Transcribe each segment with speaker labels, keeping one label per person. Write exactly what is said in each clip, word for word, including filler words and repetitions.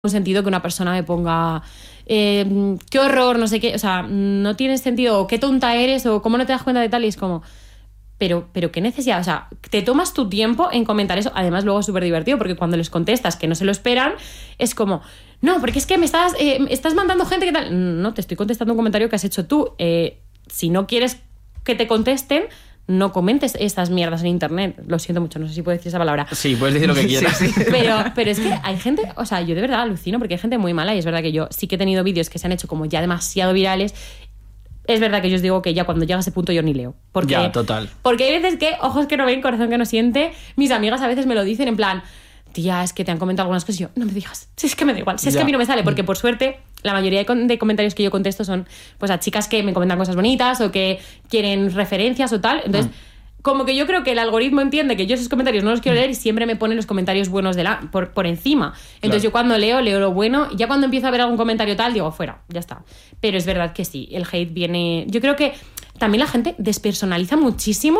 Speaker 1: un sentido que una persona me ponga eh, qué horror, no sé qué, o sea, no tiene sentido, o qué tonta eres, o cómo no te das cuenta de tal, y es como, pero, pero qué necesidad, o sea, te tomas tu tiempo en comentar eso, además luego es súper divertido, porque cuando les contestas que no se lo esperan, es como, no, porque es que me estás, eh, estás mandando gente que tal, no, te estoy contestando un comentario que has hecho tú, eh, si no quieres que te contesten, no comentes estas mierdas en internet. Lo siento mucho, no sé si puedo decir esa palabra.
Speaker 2: Sí, puedes decir lo que quieras.
Speaker 1: Sí, sí. Pero, pero es que hay gente, o sea, yo de verdad alucino porque hay gente muy mala y es verdad que yo sí que he tenido vídeos que se han hecho como ya demasiado virales. Es verdad que yo os digo que ya cuando llega a ese punto yo ni leo. Porque,
Speaker 2: ya, total.
Speaker 1: Porque hay veces que ojos que no ven, corazón que no siente. Mis amigas a veces me lo dicen en plan, tía, es que te han comentado algunas cosas y yo, no me digas, si es que me da igual, si es ya. que a mí no me sale, porque por suerte la mayoría de comentarios que yo contesto son pues a chicas que me comentan cosas bonitas o que quieren referencias o tal, entonces mm. como que yo creo que el algoritmo entiende que yo esos comentarios no los quiero leer y siempre me pone los comentarios buenos de la, por, por encima, entonces claro. yo cuando leo, leo lo bueno y ya cuando empiezo a ver algún comentario tal, digo, fuera, ya está, pero es verdad que sí, el hate viene, yo creo que también la gente despersonaliza muchísimo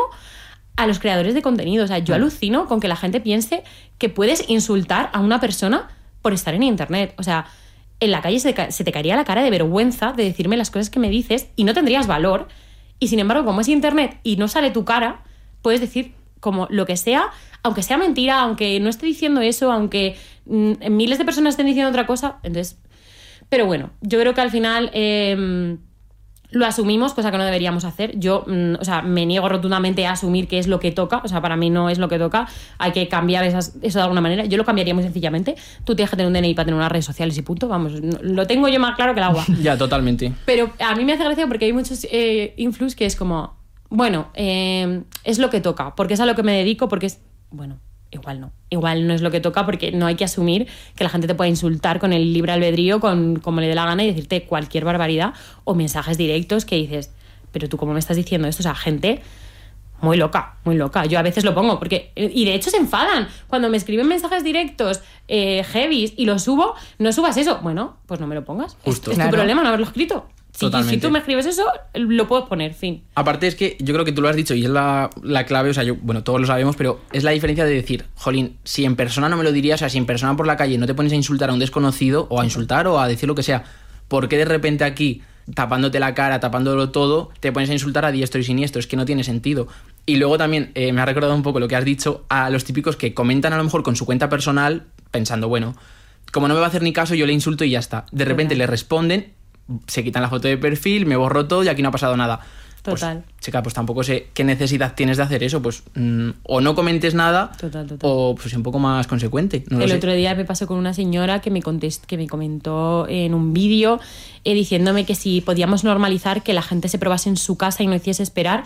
Speaker 1: a los creadores de contenido. O sea, yo alucino con que la gente piense que puedes insultar a una persona por estar en internet. O sea, en la calle se, se te caería la cara de vergüenza de decirme las cosas que me dices y no tendrías valor. Y sin embargo, como es internet y no sale tu cara, puedes decir como lo que sea, aunque sea mentira, aunque no esté diciendo eso, aunque mm, miles de personas estén diciendo otra cosa. Entonces, pero bueno, yo creo que al final... Eh, lo asumimos, cosa que no deberíamos hacer. Yo, mmm, o sea, me niego rotundamente a asumir que es lo que toca. O sea, para mí no es lo que toca. Hay que cambiar esas, eso de alguna manera. Yo lo cambiaría muy sencillamente. Tú tienes que tener un D N I para tener unas redes sociales y punto. Vamos, lo tengo yo más claro que el agua.
Speaker 2: Ya, totalmente.
Speaker 1: Pero a mí me hace gracia porque hay muchos eh, influx que es como, bueno, eh, es lo que toca, porque es a lo que me dedico, porque es... Bueno, igual no. Igual no es lo que toca porque no hay que asumir que la gente te pueda insultar con el libre albedrío, con como le dé la gana y decirte cualquier barbaridad o mensajes directos que dices, pero tú cómo me estás diciendo esto, o sea, gente muy loca, muy loca. Yo a veces lo pongo porque, y de hecho se enfadan cuando me escriben mensajes directos eh, heavies y los subo, no subas eso. Bueno, pues no me lo pongas.
Speaker 2: Justo.
Speaker 1: Es, es
Speaker 2: claro.
Speaker 1: tu problema no haberlo escrito. Si,
Speaker 2: Totalmente.
Speaker 1: si tú me escribes eso, lo puedes poner, fin.
Speaker 2: Aparte es que yo creo que tú lo has dicho y es la, la clave, o sea, yo, bueno, todos lo sabemos, pero es la diferencia de decir, jolín, si en persona no me lo dirías, o sea, si en persona por la calle no te pones a insultar a un desconocido o a insultar o a decir lo que sea, ¿por qué de repente aquí, tapándote la cara, tapándolo todo, te pones a insultar a diestro y siniestro? Es que no tiene sentido. Y luego también eh, me ha recordado un poco lo que has dicho a los típicos que comentan a lo mejor con su cuenta personal pensando, bueno, como no me va a hacer ni caso, yo le insulto y ya está. De repente le responden, se quitan la foto de perfil, me borro todo y aquí no ha pasado nada.
Speaker 1: Total.
Speaker 2: Pues, chica, pues tampoco sé qué necesidad tienes de hacer eso. Pues mmm, o no comentes nada,
Speaker 1: total, total.
Speaker 2: o pues un poco más consecuente. No
Speaker 1: El
Speaker 2: lo
Speaker 1: otro
Speaker 2: sé.
Speaker 1: día me pasó con una señora que me, contest, que me comentó en un vídeo eh, diciéndome que si podíamos normalizar que la gente se probase en su casa y no hiciese esperar.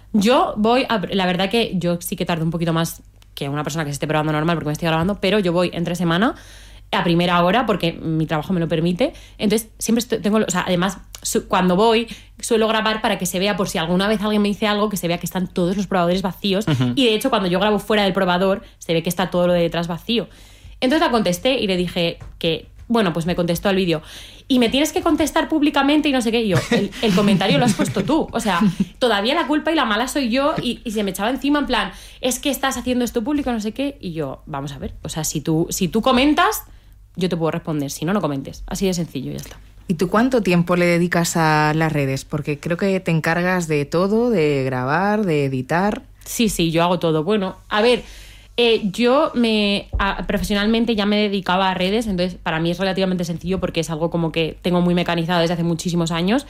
Speaker 1: Yo voy a... La verdad que yo sí que tardo un poquito más que una persona que se esté probando normal porque me estoy grabando, pero yo voy entre semana a primera hora porque mi trabajo me lo permite. Entonces siempre estoy, tengo, o sea, además su, cuando voy suelo grabar para que se vea, por si alguna vez alguien me dice algo, que se vea que están todos los probadores vacíos. Uh-huh. Y de hecho cuando yo grabo fuera del probador se ve que está todo lo de detrás vacío. Entonces la contesté y le dije que, bueno, pues me contestó al vídeo, y me tienes que contestar públicamente y no sé qué. Y yo, el, el comentario lo has puesto tú. O sea, todavía la culpa y la mala soy yo. Y, y se me echaba encima en plan, es que estás haciendo esto público, no sé qué. Y yo, vamos a ver, o sea, si tú, si tú comentas, yo te puedo responder, si no, no comentes. Así de sencillo, ya está.
Speaker 3: ¿Y tú cuánto tiempo le dedicas a las redes? Porque creo que te encargas de todo, de grabar, de editar.
Speaker 1: Sí, sí, yo hago todo. Bueno, a ver, eh, yo me a, profesionalmente ya me dedicaba a redes, entonces para mí es relativamente sencillo porque es algo como que tengo muy mecanizado desde hace muchísimos años.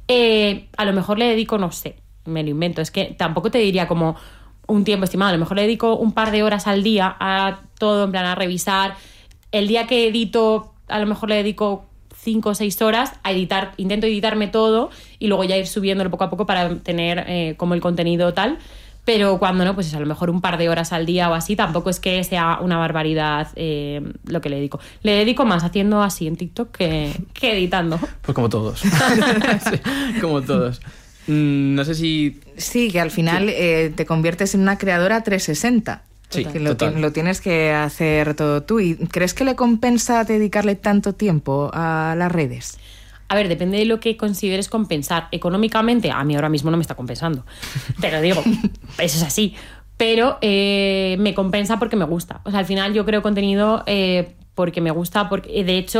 Speaker 1: Eh, a lo mejor le dedico, no sé, me lo invento, es que tampoco te diría como un tiempo estimado, a lo mejor le dedico un par de horas al día a todo, en plan a revisar. El día que edito, a lo mejor le dedico cinco o seis horas a editar, intento editarme todo y luego ya ir subiéndolo poco a poco para tener eh, como el contenido tal, pero cuando no, pues es a lo mejor un par de horas al día o así, tampoco es que sea una barbaridad eh, lo que le dedico. Le dedico más haciendo así en TikTok que, que editando.
Speaker 2: Pues como todos. Sí, como todos. Mm, no sé si...
Speaker 3: Sí, que al final sí. eh, te conviertes en una creadora trescientos sesenta.
Speaker 2: Sí,
Speaker 3: que lo, t- lo tienes que hacer todo tú. ¿Y crees que le compensa dedicarle tanto tiempo a las redes?
Speaker 1: A ver, depende de lo que consideres compensar. Económicamente, a mí ahora mismo no me está compensando. Te lo digo, eso es así. Pero eh, me compensa porque me gusta. O sea, al final yo creo contenido eh, porque me gusta, porque de hecho